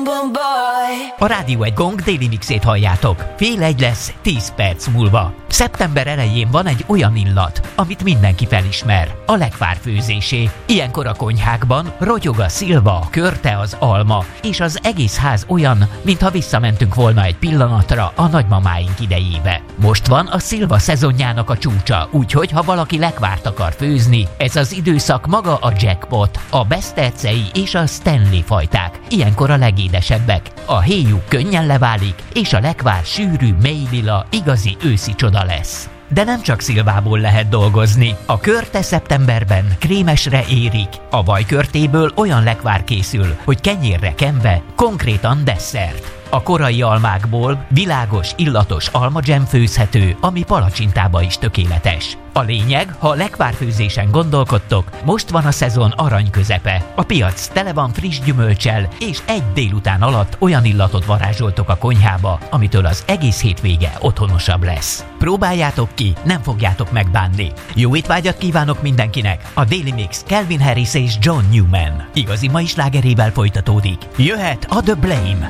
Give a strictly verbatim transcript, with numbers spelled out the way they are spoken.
A Rádió egy Gong déli mixét halljátok. Fél egy lesz tíz perc múlva. Szeptember elején van egy olyan illat, amit mindenki felismer. A lekvár főzésé. Ilyenkor a konyhákban rotyog a szilva, a körte, az alma, és az egész ház olyan, mintha visszamentünk volna egy pillanatra a nagymamáink idejébe. Most van a szilva szezonjának a csúcsa, úgyhogy ha valaki lekvárt akar főzni, ez az időszak maga a jackpot, a besztercei és a Stanley fajták. Ilyenkor a legédesebbek. A héjuk könnyen leválik, és a lekvár sűrű, mélylila, igazi őszi csoda lesz. De nem csak szilvából lehet dolgozni. A körte szeptemberben krémesre érik. A vajkörtéből olyan lekvár készül, hogy kenyérre kenve konkrétan desszert. A korai almákból világos, illatos almadzsem főzhető, ami palacsintába is tökéletes. A lényeg, ha lekvárfőzésen gondolkodtok, most van a szezon arany közepe. A piac tele van friss gyümölccsel, és egy délután alatt olyan illatot varázsoltok a konyhába, amitől az egész hétvége otthonosabb lesz. Próbáljátok ki, nem fogjátok megbánni. Jó étvágyat kívánok mindenkinek! A Daily Mix Calvin Harris és John Newman igazi mai slágerével folytatódik. Jöhet a The Blame!